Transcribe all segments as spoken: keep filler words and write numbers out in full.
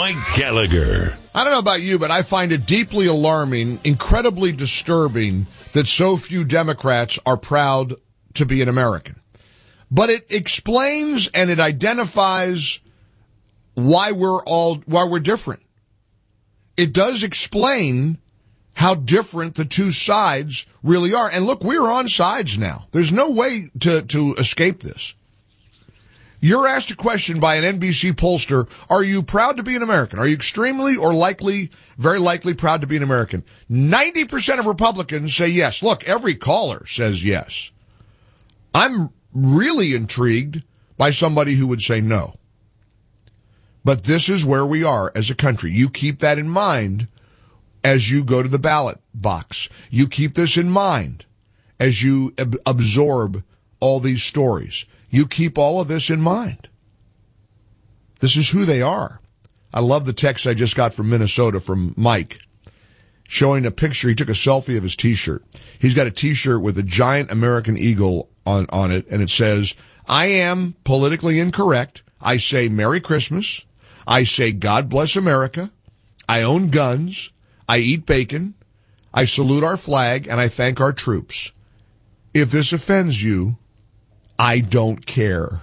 Mike Gallagher. I don't know about you, but I find it deeply alarming, incredibly disturbing that so few Democrats are proud to be an American. But it explains and it identifies why we're all, why we're different. It does explain how different the two sides really are. And look, we're on sides now. There's no way to, to escape this. You're asked a question by an N B C pollster, are you proud to be an American? Are you extremely or likely, very likely proud to be an American? ninety percent of Republicans say yes. Look, every caller says yes. I'm really intrigued by somebody who would say no. But this is where we are as a country. You keep that in mind as you go to the ballot box. You keep this in mind as you ab- absorb all these stories. You keep all of this in mind. This is who they are. I love the text I just got from Minnesota from Mike showing a picture. He took a selfie of his T-shirt. He's got a T-shirt with a giant American eagle on, on it, and it says, I am politically incorrect. I say Merry Christmas. I say God bless America. I own guns. I eat bacon. I salute our flag, and I thank our troops. If this offends you, I don't care.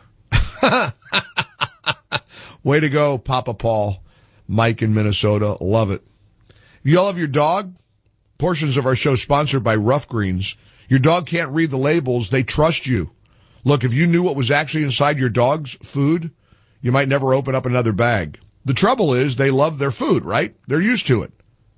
Way to go, Papa Paul. Mike in Minnesota. Love it. You all have your dog? Portions of our show sponsored by Rough Greens. Your dog can't read the labels. They trust you. Look, if you knew what was actually inside your dog's food, you might never open up another bag. The trouble is they love their food, right? They're used to it.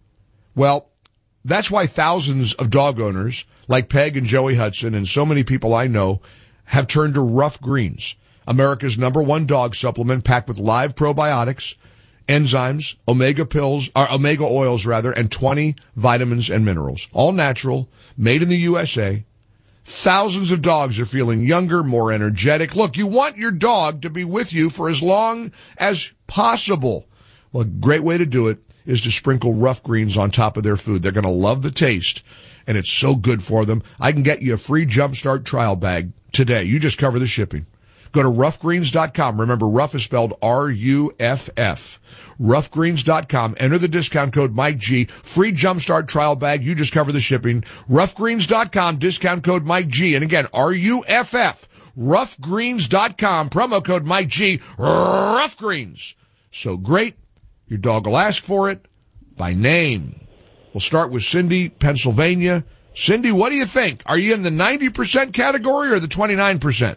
Well, that's why thousands of dog owners like Peg and Joey Hudson and so many people I know have turned to Rough Greens, America's number one dog supplement packed with live probiotics, enzymes, omega pills, or omega oils rather, and twenty vitamins and minerals. All natural, made in the U S A. Thousands of dogs are feeling younger, more energetic. Look, you want your dog to be with you for as long as possible. Well, a great way to do it is to sprinkle Rough Greens on top of their food. They're going to love the taste, and it's so good for them. I can get you a free Jumpstart trial bag today. You just cover the shipping. Go to rough greens dot com. Remember, Rough is spelled R U F F. rough greens dot com. Enter the discount code Mike G. Free Jumpstart trial bag. You just cover the shipping. rough greens dot com. Discount code Mike G. And again, R U F F. rough greens dot com. Promo code Mike G. Rough Greens. So great. Your dog will ask for it by name. We'll start with Cindy, Pennsylvania. Cindy, what do you think? Are you in the ninety percent category or the twenty-nine percent?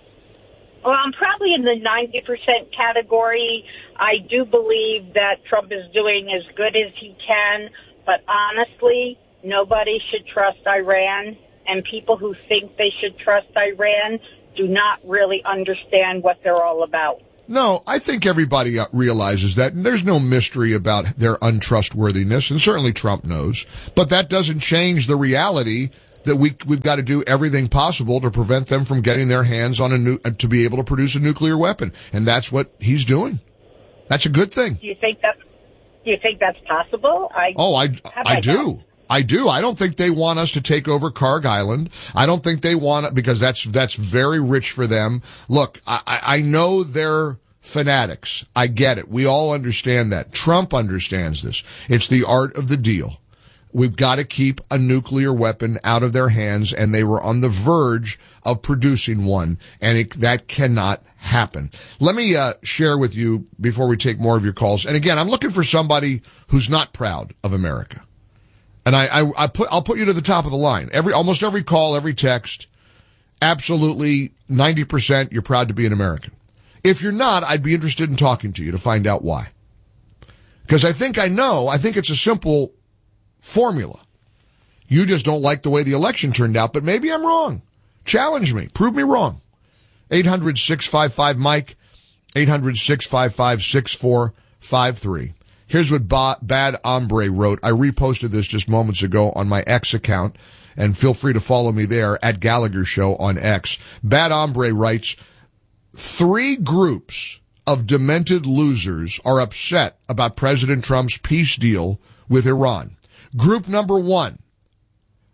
Well, I'm probably in the ninety percent category. I do believe that Trump is doing as good as he can, but honestly, nobody should trust Iran, and people who think they should trust Iran do not really understand what they're all about. No, I think everybody realizes that, and there's no mystery about their untrustworthiness, and certainly Trump knows. But that doesn't change the reality that we, we've got to do everything possible to prevent them from getting their hands on a new, to be able to produce a nuclear weapon. And that's what he's doing. That's a good thing. Do you think that, do you think that's possible? I, oh, I, I, I do. Not? I do. I don't think they want us to take over Karg Island. I don't think they want it because that's, that's very rich for them. Look, I, I know they're fanatics. I get it. We all understand that. Trump understands this. It's the art of the deal. We've got to keep a nuclear weapon out of their hands, and they were on the verge of producing one, and it, that cannot happen. Let me uh, share with you before we take more of your calls. And again, I'm looking for somebody who's not proud of America. And I, I, I put, I'll put you to the top of the line. Every, almost every call, every text, absolutely ninety percent you're proud to be an American. If you're not, I'd be interested in talking to you to find out why. Because I think I know, I think it's a simple formula. You just don't like the way the election turned out, but maybe I'm wrong. Challenge me. Prove me wrong. eight hundred, six five five, Mike. eight hundred, six five five, six four five three. Here's what ba- Bad Hombre wrote. I reposted this just moments ago on my X account, and feel free to follow me there at Gallagher Show on X. Bad Hombre writes, three groups of demented losers are upset about President Trump's peace deal with Iran. Group number one,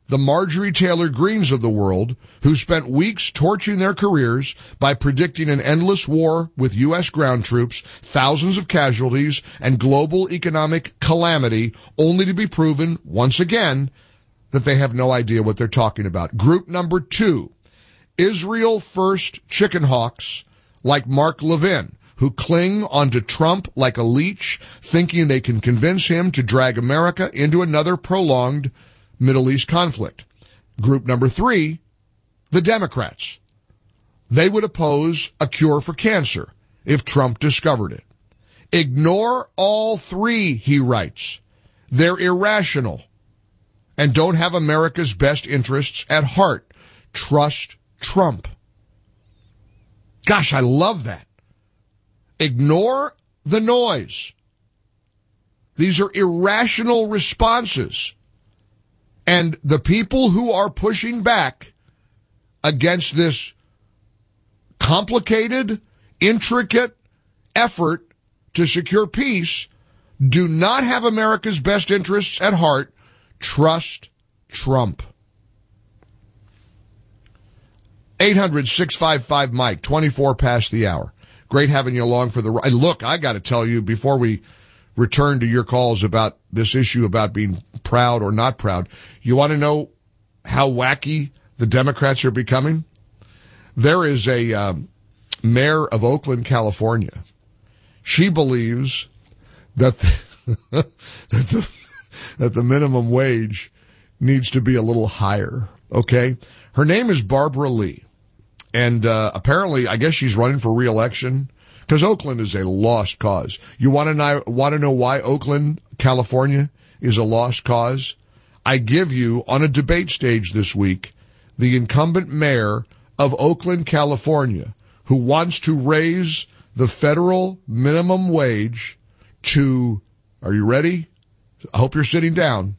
the Marjorie Taylor Greens of the world, who spent weeks torching their careers by predicting an endless war with U S ground troops, thousands of casualties, and global economic calamity, only to be proven, once again, that they have no idea what they're talking about. Group number two, Israel First chicken hawks like Mark Levin, who cling onto Trump like a leech, thinking they can convince him to drag America into another prolonged Middle East conflict. Group number three, the Democrats. They would oppose a cure for cancer if Trump discovered it. Ignore all three, he writes. They're irrational and don't have America's best interests at heart. Trust Trump. Gosh, I love that. Ignore the noise. These are irrational responses. And the people who are pushing back against this complicated, intricate effort to secure peace do not have America's best interests at heart. Trust Trump. eight hundred, six five five, Mike, twenty-four past the hour. Great having you along for the ride. Look, I got to tell you, before we return to your calls about this issue about being proud or not proud, you want to know how wacky the Democrats are becoming? There is a um, mayor of Oakland, California. She believes that the, that the that the minimum wage needs to be a little higher. Okay, her name is Barbara Lee. And uh, apparently, I guess she's running for re-election because Oakland is a lost cause. You want to know, want to know why Oakland, California, is a lost cause? I give you, on a debate stage this week, the incumbent mayor of Oakland, California, who wants to raise the federal minimum wage to, are you ready? I hope you're sitting down,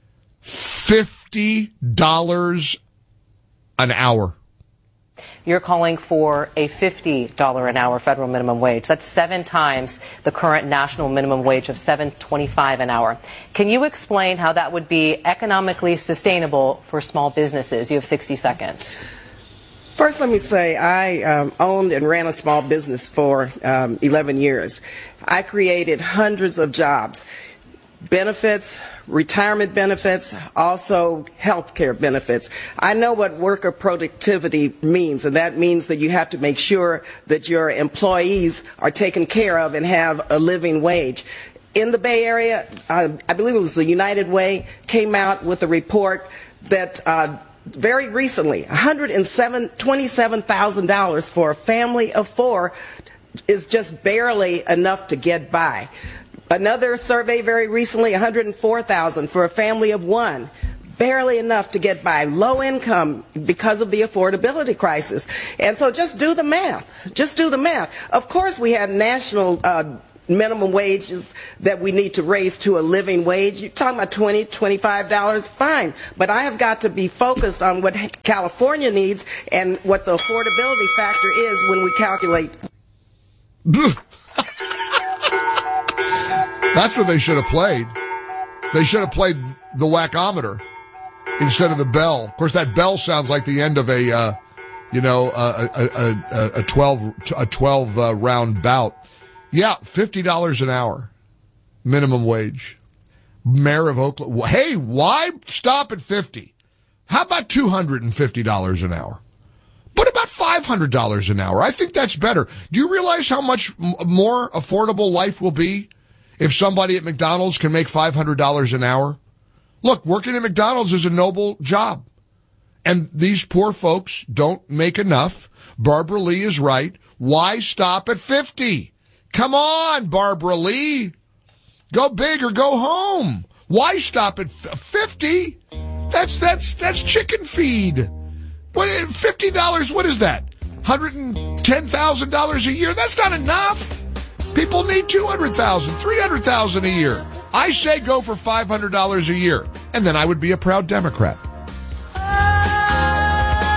fifty dollars an hour. You're calling for a fifty dollars an hour federal minimum wage. That's seven times the current national minimum wage of seven twenty-five an hour. Can you explain how that would be economically sustainable for small businesses? You have sixty seconds. First, let me say I um, owned and ran a small business for um, eleven years. I created hundreds of jobs. Benefits, retirement benefits, also health care benefits. I know what worker productivity means, and that means that you have to make sure that your employees are taken care of and have a living wage. In the Bay Area, uh, I believe it was the United Way, came out with a report that uh, very recently, one hundred twenty-seven thousand dollars for a family of four is just barely enough to get by. Another survey very recently, one hundred four thousand dollars for a family of one. Barely enough to get by. Low income because of the affordability crisis. And so just do the math. Just do the math. Of course, we have national uh, minimum wages that we need to raise to a living wage. You're talking about twenty dollars, twenty-five dollars, fine. But I have got to be focused on what California needs and what the affordability factor is when we calculate. That's what they should have played. They should have played the whackometer instead of the bell. Of course, that bell sounds like the end of a, uh, you know, a, a, a, a twelve a twelve uh, round bout. Yeah, fifty dollars an hour, minimum wage. Mayor of Oakland. Hey, why stop at fifty? How about two hundred and fifty dollars an hour? What about five hundred dollars an hour? I think that's better. Do you realize how much m- more affordable life will be if somebody at McDonald's can make five hundred dollars an hour? Look, working at McDonald's is a noble job. And these poor folks don't make enough. Barbara Lee is right. Why stop at fifty? Come on, Barbara Lee. Go big or go home. Why stop at fifty? That's, that's, that's chicken feed. What, fifty dollars, what is that? one hundred ten thousand dollars a year? That's not enough. People need two hundred thousand dollars, three hundred thousand dollars a year. I say go for five hundred dollars a year, and then I would be a proud Democrat.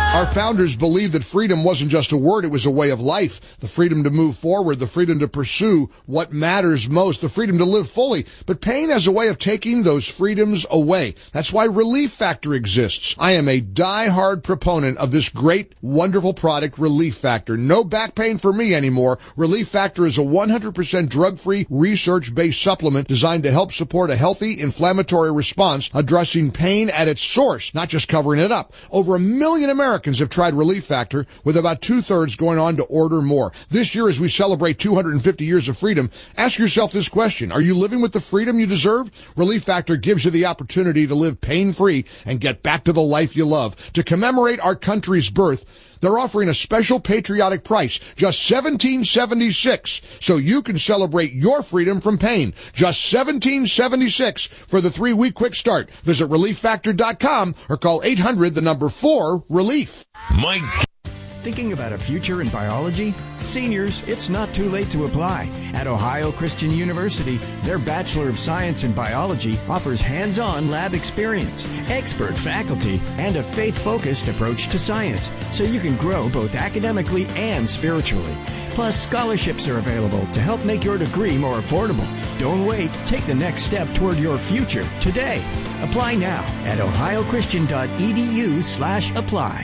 Our founders believed that freedom wasn't just a word, it was a way of life. The freedom to move forward, the freedom to pursue what matters most, the freedom to live fully. But pain has a way of taking those freedoms away. That's why Relief Factor exists. I am a die-hard proponent of this great, wonderful product, Relief Factor. No back pain for me anymore. Relief Factor is a one hundred percent drug-free, research-based supplement designed to help support a healthy inflammatory response, addressing pain at its source, not just covering it up. Over a million Americans have tried Relief Factor, with about two-thirds going on to order more. This year, as we celebrate two hundred fifty years of freedom, ask yourself this question. Are you living with the freedom you deserve? Relief Factor gives you the opportunity to live pain-free and get back to the life you love. To commemorate our country's birth, they're offering a special patriotic price, just seventeen seventy-six, so you can celebrate your freedom from pain. Just seventeen seventy-six for the three-week quick start. Visit relief factor dot com or call eight hundred, the number four, relief. Mike. Thinking about a future in biology? Seniors, it's not too late to apply. At Ohio Christian University, their Bachelor of Science in Biology offers hands-on lab experience, expert faculty, and a faith-focused approach to science, so you can grow both academically and spiritually. Plus, scholarships are available to help make your degree more affordable. Don't wait. Take the next step toward your future today. Apply now at ohio christian dot e d u slash apply.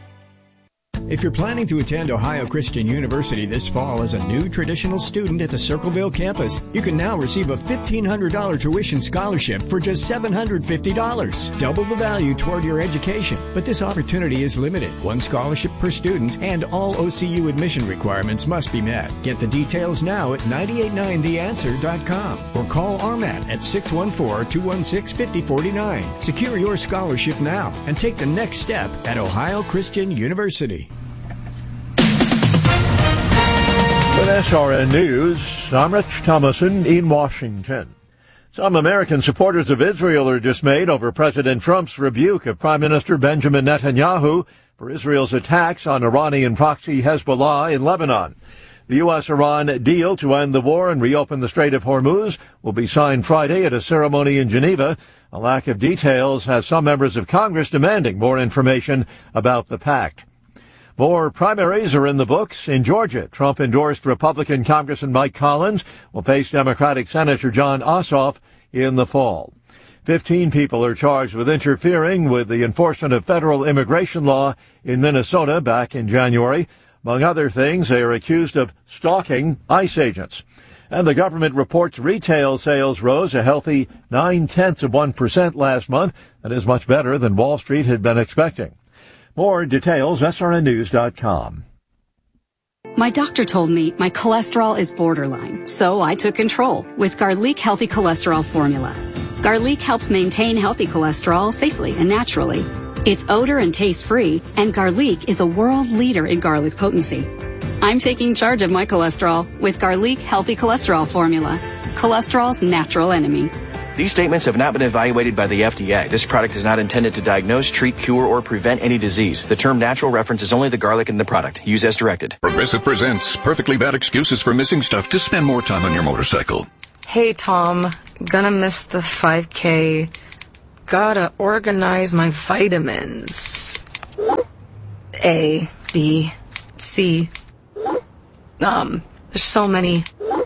If you're planning to attend Ohio Christian University this fall as a new traditional student at the Circleville campus, you can now receive a fifteen hundred dollars tuition scholarship for just seven hundred fifty dollars. Double the value toward your education. But this opportunity is limited. One scholarship per student, and all O C U admission requirements must be met. Get the details now at nine eight nine the answer dot com or call R M A T at six one four, two one six, five zero four nine. Secure your scholarship now and take the next step at Ohio Christian University. With S R N News, I'm Rich Thomason in Washington. Some American supporters of Israel are dismayed over President Trump's rebuke of Prime Minister Benjamin Netanyahu for Israel's attacks on Iranian proxy Hezbollah in Lebanon. The U S Iran deal to end the war and reopen the Strait of Hormuz will be signed Friday at a ceremony in Geneva. A lack of details has some members of Congress demanding more information about the pact. More primaries are in the books. In Georgia, Trump-endorsed Republican Congressman Mike Collins will face Democratic Senator Jon Ossoff in the fall. Fifteen people are charged with interfering with the enforcement of federal immigration law in Minnesota back in January. Among other things, they are accused of stalking ICE agents. And the government reports retail sales rose a healthy nine-tenths of one percent last month. That is much better than Wall Street had been expecting. More details, S R N news dot com. My doctor told me my cholesterol is borderline, so I took control with Garlic Healthy Cholesterol Formula. Garlic helps maintain healthy cholesterol safely and naturally. It's odor and taste free, and Garlic is a world leader in garlic potency. I'm taking charge of my cholesterol with Garlic Healthy Cholesterol Formula, cholesterol's natural enemy. These statements have not been evaluated by the F D A. This product is not intended to diagnose, treat, cure, or prevent any disease. The term natural references only the garlic in the product. Use as directed. Progressive presents Perfectly Bad Excuses for Missing Stuff to Spend More Time on Your Motorcycle. Hey, Tom. Gonna miss the five K. Gotta organize my vitamins. A, B, C. Um, there's so many.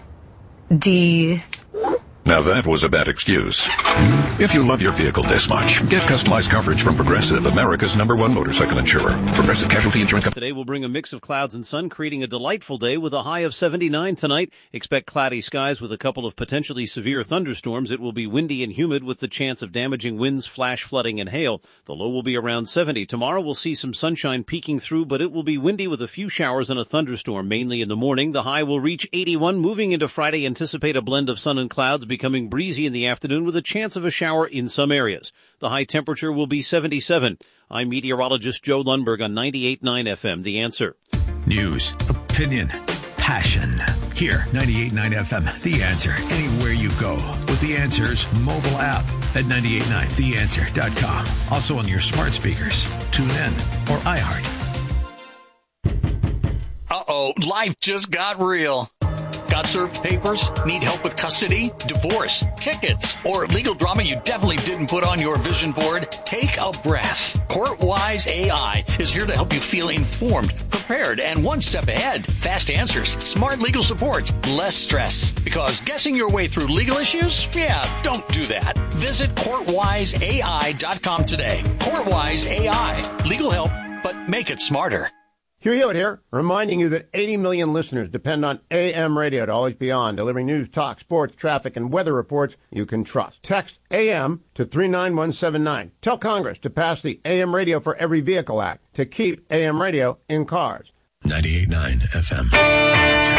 D. Now that was a bad excuse. If you love your vehicle this much, get customized coverage from Progressive, America's number one motorcycle insurer. Progressive Casualty Insurance Company. Today will bring a mix of clouds and sun, creating a delightful day with a high of seventy-nine tonight. Expect cloudy skies with a couple of potentially severe thunderstorms. It will be windy and humid with the chance of damaging winds, flash flooding, and hail. The low will be around seventy. Tomorrow we'll see some sunshine peeking through, but it will be windy with a few showers and a thunderstorm, mainly in the morning. The high will reach eighty-one. Moving into Friday, anticipate a blend of sun and clouds, becoming breezy in the afternoon with a chance of a shower in some areas. The high temperature will be seventy-seven. I'm meteorologist Joe Lundberg on ninety-eight point nine F M, The Answer. News, opinion, passion. Here, ninety-eight point nine F M, The Answer. Anywhere you go with The Answer's mobile app at ninety-eight point nine the answer dot com. Also on your smart speakers, tune in, or iHeart. Uh-oh, life just got real. Got served papers? Need help with custody, divorce, tickets, or legal drama you definitely didn't put on your vision board? Take a breath. CourtWise A I is here to help you feel informed, prepared, and one step ahead. Fast answers, smart legal support, less stress. Because guessing your way through legal issues? Yeah, don't do that. Visit court wise A I dot com today. CourtWise A I. Legal help, but make it smarter. Hugh Hewitt here, reminding you that eighty million listeners depend on A M radio to always be on, delivering news, talk, sports, traffic, and weather reports you can trust. Text A M to three nine one seven nine. Tell Congress to pass the A M Radio for Every Vehicle Act to keep A M radio in cars. ninety-eight point nine F M.